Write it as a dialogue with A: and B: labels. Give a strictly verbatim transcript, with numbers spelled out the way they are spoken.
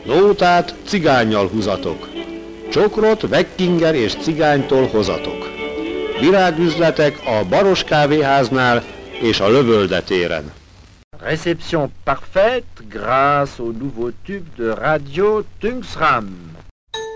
A: Nótát cigánnyal húzatok. Csokrot Vekkinger és cigánytól hozatok. Virágüzletek a Baros kávéháznál és a Lövölde téren.
B: Réception parfaite grâce au nouveau tube de radio Tungsram.